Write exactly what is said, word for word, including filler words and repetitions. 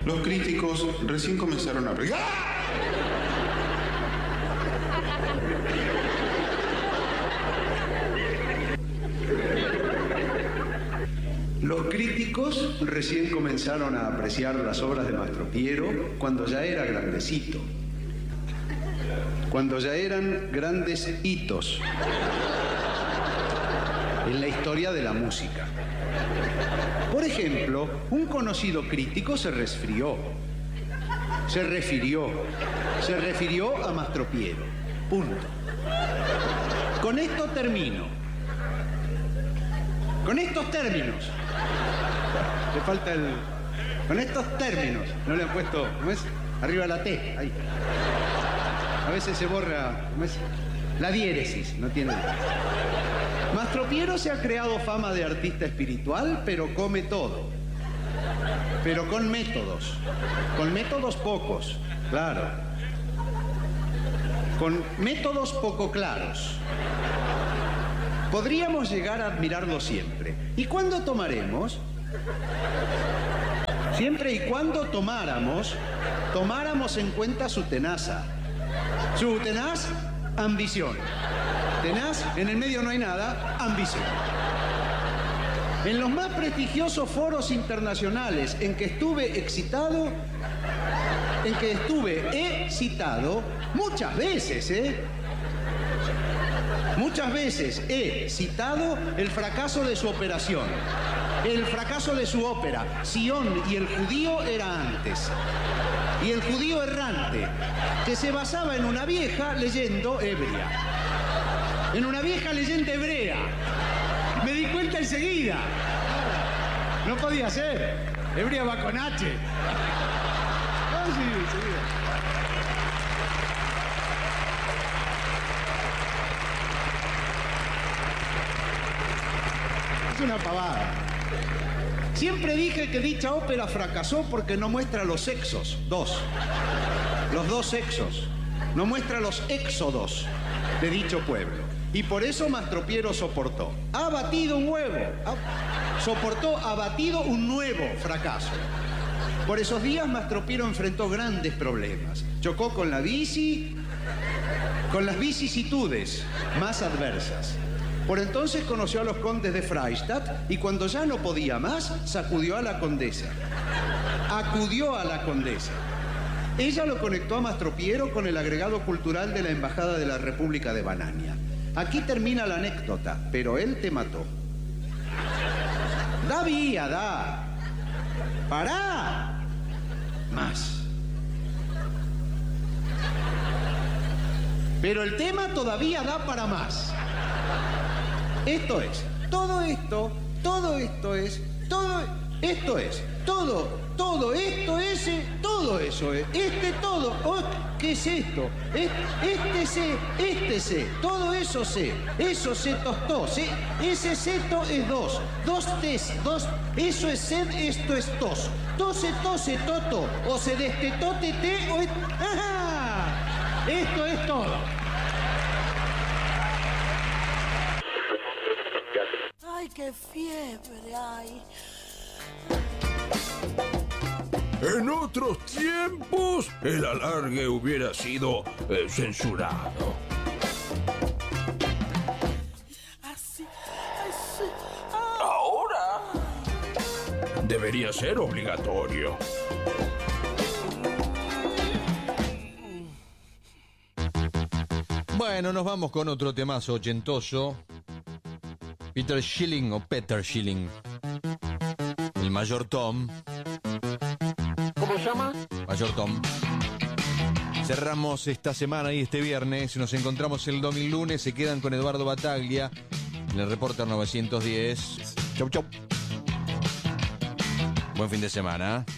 Los críticos recién comenzaron a... Los críticos recién comenzaron a apreciar las obras de Mastropiero cuando ya era grandecito, cuando ya eran grandes hitos en la historia de la música. Por ejemplo, un conocido crítico se resfrió, se refirió, se refirió a Mastropiero. Punto. Con esto termino. Con estos términos. Le falta el... Con estos términos. No le han puesto... ¿Cómo es? Arriba la T. Ahí. A veces se borra... ¿Cómo es? La diéresis. No tiene... Mastropiero se ha creado fama de artista espiritual, pero come todo. Pero con métodos. Con métodos pocos. Claro. Con métodos poco claros. Podríamos llegar a admirarlo siempre. ¿Y cuándo tomaremos? Siempre y cuando tomáramos, tomáramos en cuenta su tenaza. Su tenaz ambición. Tenaz, en el medio no hay nada, ambición. En los más prestigiosos foros internacionales en que estuve excitado, en que estuve excitado, muchas veces, ¿eh? Muchas veces he citado el fracaso de su operación, el fracaso de su ópera. Sion y el judío era antes. Y el judío errante, que se basaba en una vieja leyenda hebrea. En una vieja leyenda hebrea. Me di cuenta enseguida. No podía ser. Hebrea va con H. Ah, sí, enseguida. Es una pavada. Siempre dije que dicha ópera fracasó porque no muestra los sexos, dos. Los dos sexos. No muestra los éxodos de dicho pueblo. Y por eso Mastropiero soportó. Ha batido un huevo. Ha, soportó, ha batido un nuevo fracaso. Por esos días Mastropiero enfrentó grandes problemas. Chocó con la bici, con las vicisitudes más adversas. Por entonces conoció a los condes de Freistadt y cuando ya no podía más, sacudió a la condesa. Acudió a la condesa. Ella lo conectó a Mastropiero con el agregado cultural de la Embajada de la República de Banania. Aquí termina la anécdota, pero él te mató. Da vía, da. Pará. Más. Pero el tema todavía da para más. Esto es, todo esto, todo esto es, todo esto es, todo, todo esto es, todo eso es, este todo, oh, ¿qué es esto? Este sé, este sé, todo eso sé, eso se tostó, ¿sí? Ese seto es dos, dos tes, dos, eso es sed, esto es tos, tose, tose, toto, o se destetó, tete, o... ¡Ajá! Esto es todo. ¡Ay, qué fiebre hay! En otros tiempos, el alargue hubiera sido eh, censurado. Así, así. Ah. Ahora debería ser obligatorio. Bueno, nos vamos con otro temazo ochentoso. Peter Schilling o Peter Schilling. El Mayor Tom. ¿Cómo se llama? Mayor Tom. Cerramos esta semana y este viernes. Nos encontramos el domingo lunes. Se quedan con Eduardo Bataglia en el Reporter novecientos diez. Chau, chau. Buen fin de semana.